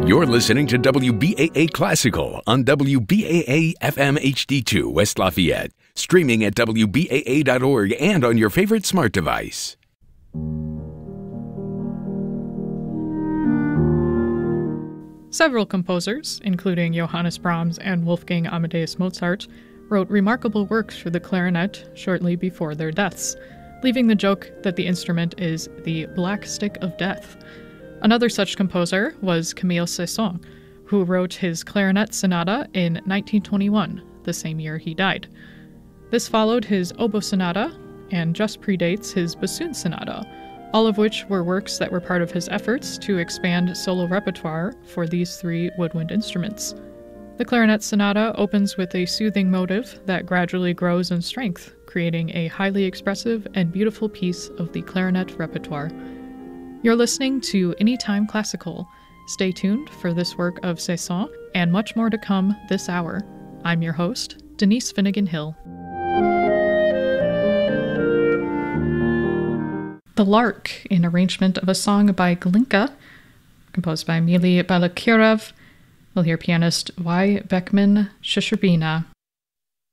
You're listening to WBAA Classical on WBAA FM HD2 West Lafayette, streaming at WBAA.org and on your favorite smart device. Several composers, including Johannes Brahms and Wolfgang Amadeus Mozart, wrote remarkable works for the clarinet shortly before their deaths, leaving the joke that the instrument is the black stick of death. Another such composer was Camille Saint-Saëns, who wrote his clarinet sonata in 1921, the same year he died. This followed his oboe sonata and just predates his bassoon sonata, all of which were works that were part of his efforts to expand solo repertoire for these three woodwind instruments. The clarinet sonata opens with a soothing motive that gradually grows in strength, creating a highly expressive and beautiful piece of the clarinet repertoire. You're listening to Anytime Classical. Stay tuned for this work of Saint-Saëns and much more to come this hour. I'm your host, Denise Finnegan Hill. The Lark, an arrangement of a song by Glinka, composed by Mily Balakirev. We'll hear pianist Y. Beckman Shcherbina.